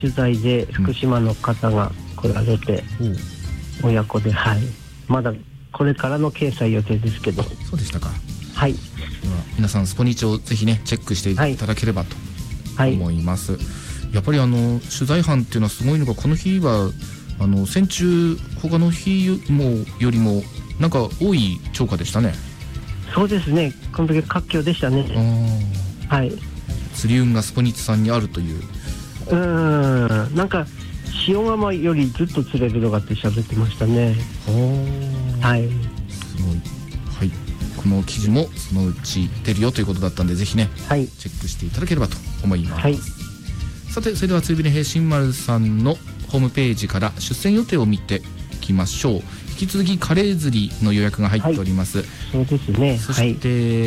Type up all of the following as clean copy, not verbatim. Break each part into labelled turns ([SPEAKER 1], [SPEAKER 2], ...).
[SPEAKER 1] 取材で福島の方が来られて、親子で、はい、まだこれからの掲載予定ですけど。
[SPEAKER 2] そうでしたか。
[SPEAKER 1] はい。
[SPEAKER 2] では皆さんスポニチをぜひねチェックしていただければと思います。やっぱり取材班っていうのはすごいのが、この日は戦中他の日もよりもなんか多い超過でしたね。
[SPEAKER 1] そうですね、この時活況でしたね。はい。
[SPEAKER 2] 釣り運がスポニチさんにあるという。
[SPEAKER 1] なんか塩釜よりずっと釣れるのがって喋ってましたね。はい。
[SPEAKER 2] すごい。はい。この記事もそのうち出るよということだったんで、ぜひね、チェックしていただければと思います。はい。さて、それでは釣り船平新丸さんのホームページから出船予定を見ていきましょう。引き続きカレー釣りの予約が入っております。
[SPEAKER 1] そうですね。
[SPEAKER 2] そして、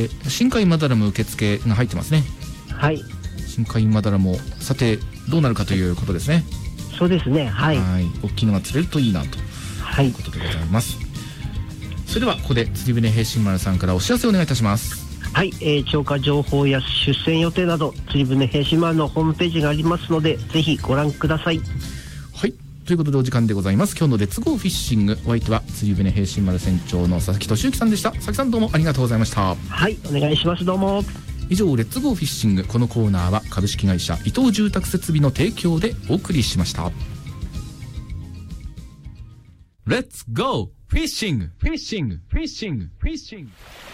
[SPEAKER 2] 深海マダラも受付が入ってますね。はい。深海マダラもさてどうなるかということですね。
[SPEAKER 1] そうですね。はい。
[SPEAKER 2] 大きいのが釣れるといいなということでございます。それではここで釣り船平新丸さんからお知らせをお願いいたします。
[SPEAKER 1] はい、超過情報や出船予定など釣り船平新丸のホームページがありますので、ぜひご覧ください。
[SPEAKER 2] はい、ということでお時間でございます。今日のレッツゴーフィッシング、お相手は釣り船平新丸船長の佐々木俊之さんでした。佐々木さん、どうもありがとうございました。
[SPEAKER 1] はい、お願いします。どうも。
[SPEAKER 2] 以上、レッツゴーフィッシング、このコーナーは株式会社伊藤住宅設備の提供でお送りしました。レッツゴーフィッシング、フィッシング、フィッシング、フィッシング。